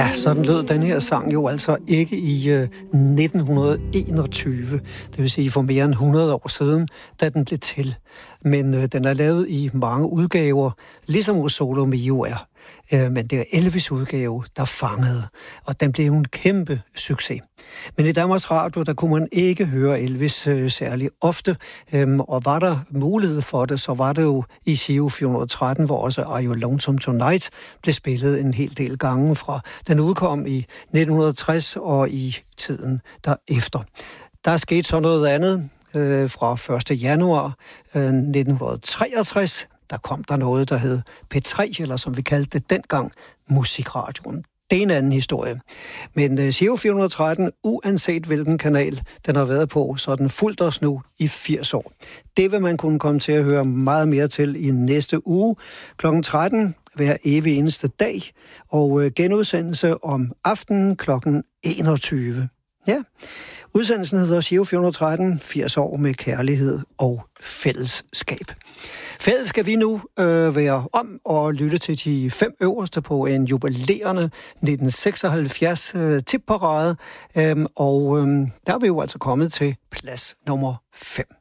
Ja, sådan lød den her sang jo altså ikke i 1921, det vil sige for mere end 100 år siden, da den blev til. Men den er lavet i mange udgaver, ligesom O Sole Mio er. Men det er Elvis' udgave, der fangede, og den blev en kæmpe succes. Men i Danmarks Radio, der kunne man ikke høre Elvis særlig ofte, og var der mulighed for det, så var det jo i Giro 413, hvor også Are You Lonesome Tonight blev spillet en hel del gange fra. Den udkom i 1960 og i tiden derefter. Der er sket så noget andet fra 1. januar 1963. Der kom der noget, der hed P3, eller som vi kaldte det dengang, Musikradioen. Det er en anden historie. Men Giro 413, uanset hvilken kanal den har været på, så er den fulgt os nu i 80 år. Det vil man kunne komme til at høre meget mere til i næste uge kl. 13 hver evig eneste dag, og genudsendelse om aftenen kl. 21. Ja, udsendelsen hedder Giro 413, 80 år med kærlighed og fællesskab. Fælles skal vi nu være om og lytte til de 5 øverste på en jubilerende 1976 tipparade, og der er vi jo altså kommet til plads nummer 5.